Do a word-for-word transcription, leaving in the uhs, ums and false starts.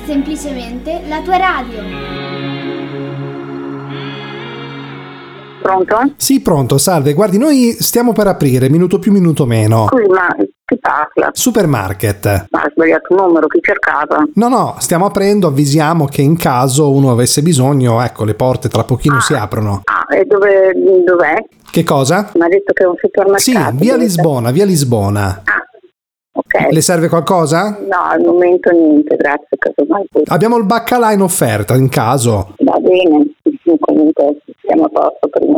semplicemente la tua radio. Pronto? Sì, pronto, salve. Guardi, noi stiamo per aprire, minuto più, minuto meno. Scusi, ma chi parla? Supermarket. Ma ha sbagliato il numero, chi cercava? No, no, stiamo aprendo, avvisiamo che in caso uno avesse bisogno, ecco, le porte tra pochino ah, si aprono. Ah, e dove, dov'è? Che cosa? Mi ha detto che è un supermercato. Sì, via dove Lisbona, via Lisbona. Ah, ok. Le serve qualcosa? No, al momento niente, grazie. Casomai poi. Abbiamo il baccalà in offerta, in caso. Va bene, comunque siamo a posto per il